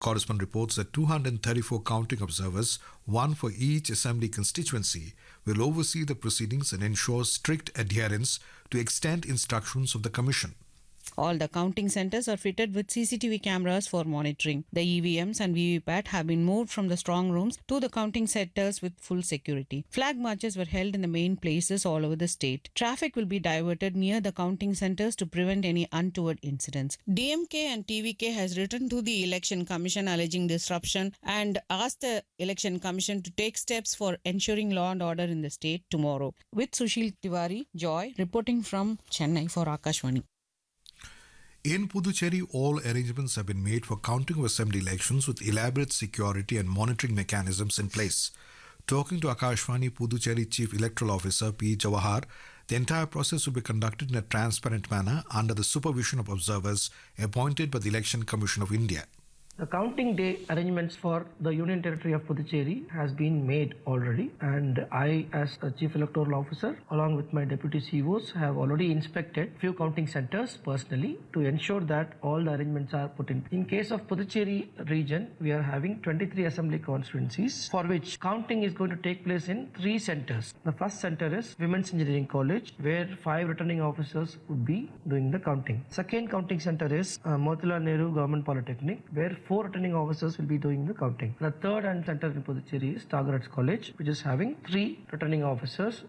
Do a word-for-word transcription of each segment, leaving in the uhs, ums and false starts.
Correspondent reports that two hundred thirty-four counting observers, one for each assembly constituency, will oversee the proceedings and ensure strict adherence to extant instructions of the Commission. All the counting centers are fitted with C C T V cameras for monitoring. The E V Ms and V V P A T have been moved from the strong rooms to the counting centers with full security. Flag marches were held in the main places all over the state. Traffic will be diverted near the counting centers to prevent any untoward incidents. D M K and T V K has written to the Election Commission alleging disruption and asked the Election Commission to take steps for ensuring law and order in the state tomorrow. With Sushil Tiwari, Joy, reporting from Chennai for Akashvani. In Puducherry, all arrangements have been made for counting of assembly elections with elaborate security and monitoring mechanisms in place. Talking to Akashvani Puducherry Chief Electoral Officer P. Jawahar, the entire process will be conducted in a transparent manner under the supervision of observers appointed by the Election Commission of India. The counting day arrangements for the Union Territory of Puducherry has been made already, and I, as a Chief Electoral Officer, along with my Deputy C E Os, have already inspected few counting centers personally to ensure that all the arrangements are put in. In case of Puducherry region, we are having twenty-three assembly constituencies for which counting is going to take place in three centers. The first center is Women's Engineering College, where five returning officers would be doing the counting. Second counting center is uh, Motilal Nehru Government Polytechnic, where four returning officers will be doing the counting. The third and center in Puducherry is Tagarats College, which is having three returning officers.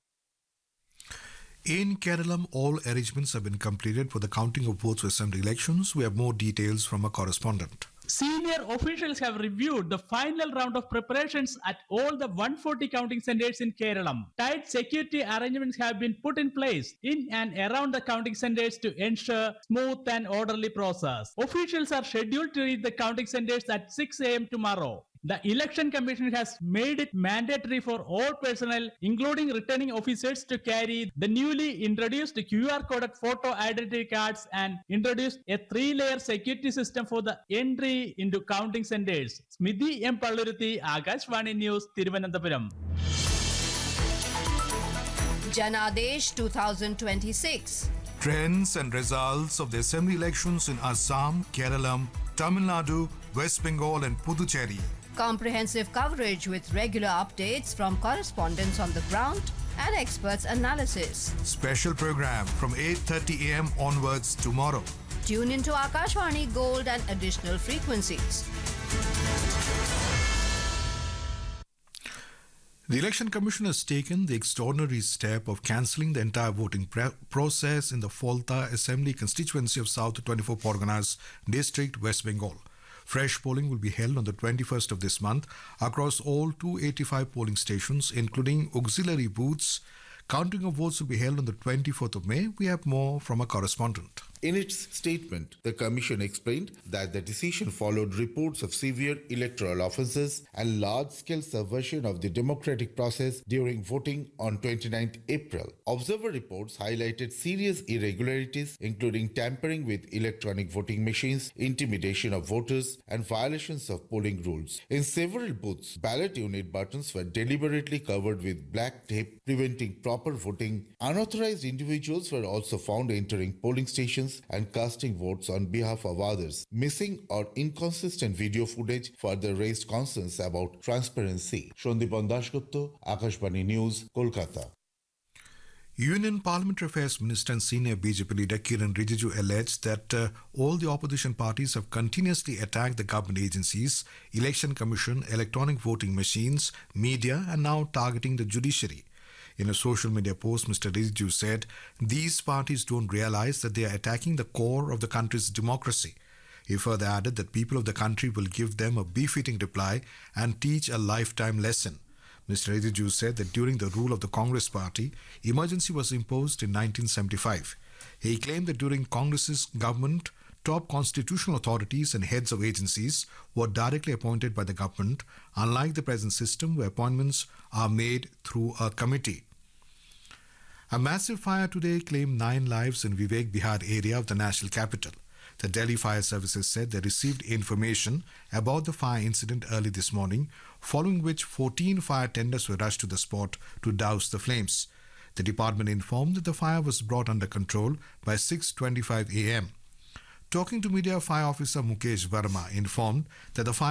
In Kerala, all arrangements have been completed for the counting of votes for assembly elections. We have more details from a correspondent. Senior officials have reviewed the final round of preparations at all the one hundred forty counting centers in Kerala. Tight security arrangements have been put in place in and around the counting centers to ensure smooth and orderly process. Officials are scheduled to reach the counting centers at six a m tomorrow. The Election Commission has made it mandatory for all personnel, including returning officers, to carry the newly introduced Q R coded photo identity cards and introduced a three-layer security system for the entry into counting centers. Smithy M. Palluruthi, Akashvani News, Thiruvananthapuram. Janadesh twenty twenty-six. Trends and results of the assembly elections in Assam, Kerala, Tamil Nadu, West Bengal and Puducherry. Comprehensive coverage with regular updates from correspondents on the ground and experts' analysis. Special program from eight thirty a m onwards tomorrow. Tune into Akashvani Gold and additional frequencies. The Election Commission has taken the extraordinary step of cancelling the entire voting pre- process in the Falta Assembly constituency of South twenty-four Parganas District, West Bengal. Fresh polling will be held on the twenty-first of this month across all two hundred eighty-five polling stations, including auxiliary booths. Counting of votes will be held on the twenty-fourth of May. We have more from a correspondent. In its statement, the Commission explained that the decision followed reports of severe electoral offences and large-scale subversion of the democratic process during voting on twenty-ninth of April. Observer reports highlighted serious irregularities, including tampering with electronic voting machines, intimidation of voters, and violations of polling rules. In several booths, ballot unit buttons were deliberately covered with black tape, preventing proper voting. Unauthorized individuals were also found entering polling stations and casting votes on behalf of others. Missing or inconsistent video footage further raised concerns about transparency. Shondipan Dashgupta, Akashvani News, Kolkata. Union Parliamentary Affairs Minister and Senior B J P leader Kiran Rijiju alleged that uh, all the opposition parties have continuously attacked the government agencies, Election Commission, electronic voting machines, media, and now targeting the judiciary. In a social media post, Mister Rijiju said, these parties don't realize that they are attacking the core of the country's democracy. He further added that people of the country will give them a befitting reply and teach a lifetime lesson. Mister Rijiju said that during the rule of the Congress party, emergency was imposed in nineteen seventy-five. He claimed that during Congress's government, top constitutional authorities and heads of agencies were directly appointed by the government, unlike the present system where appointments are made through a committee. A massive fire today claimed nine lives in Vivek Bihar area of the national capital. The Delhi Fire Services said they received information about the fire incident early this morning, following which fourteen fire tenders were rushed to the spot to douse the flames. The department informed that the fire was brought under control by six twenty-five a m Talking to media, Fire Officer Mukesh Verma informed that the fire